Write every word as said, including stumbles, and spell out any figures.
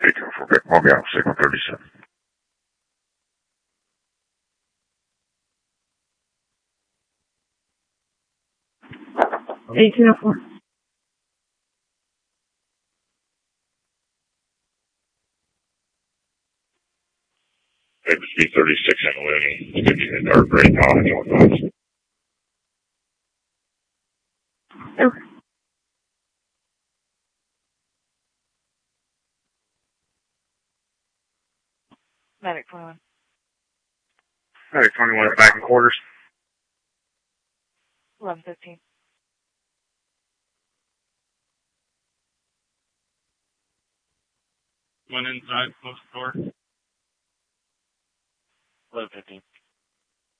Take care for back. I'll be out signal thirty-seven. eighteen oh four. Paper speed thirty-six in Looney. It's going to be in the dark gray Dodge on those. Okay. Medic twenty-one. Medic twenty-one back in quarters. eleven fifteen. One inside, close the door. eleven fifteen.